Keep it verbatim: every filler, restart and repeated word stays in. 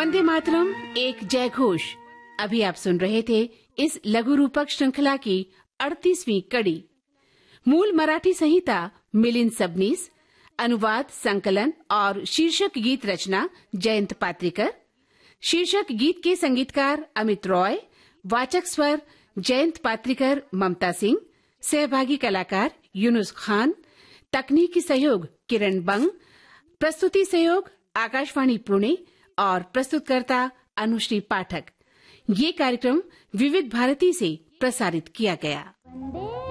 वंदे मातरम एक जय घोष। अभी आप सुन रहे थे इस लघु रूपक श्रृंखला की अड़तीसवीं कड़ी। मूल मराठी संहिता मिलिंद सबनीस, अनुवाद, संकलन और शीर्षक गीत रचना जयंत पात्रिकर। शीर्षक गीत के संगीतकार अमित रॉय। वाचक स्वर जयंत पात्रिकर, ममता सिंह। सहभागी कलाकार यूनुस खान। तकनीकी सहयोग किरण बंग। प्रस्तुति सहयोग आकाशवाणी पुणे और प्रस्तुतकर्ता अनुश्री पाठक। ये कार्यक्रम विविध भारती से प्रसारित किया गया।